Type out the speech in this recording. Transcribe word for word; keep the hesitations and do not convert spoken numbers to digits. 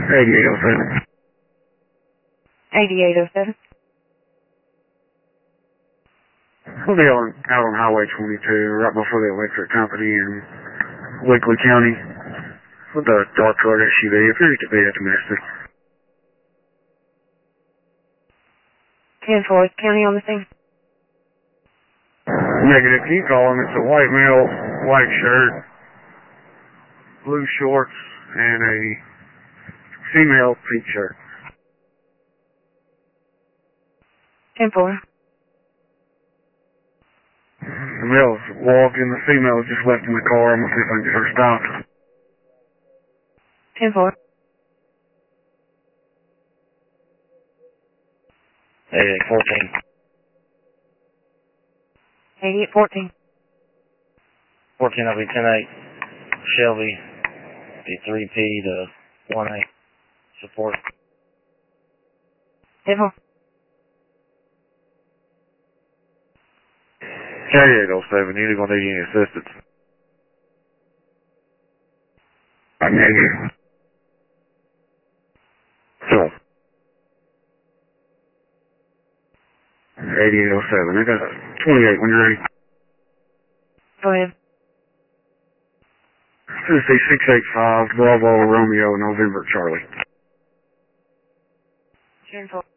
eighty-eight oh seven. eighty-eight oh seven. We'll be on, out on Highway twenty-two, right before the electric company in Weakley County, with a dark colored S U V. It appears to be a domestic. ten four, County on the scene. Negative. Can you call him? It's a white male, white shirt, blue shorts, and a female pink shirt. ten four. The male's walking, the female just left in the car. I'm going to see if I can get her stopped. ten four. eighty-eight fourteen. eighty-eight fourteen. fourteen will be ten eight. Shelby, be three P to one eight. Support. ten four. K eight oh seven, you going to need any assistance? I'm negative. So, eighty-eight oh seven, I got twenty-eight when you're ready. Go ahead. Tennessee six eight five, Bravo, Romeo, November, Charlie. ten four.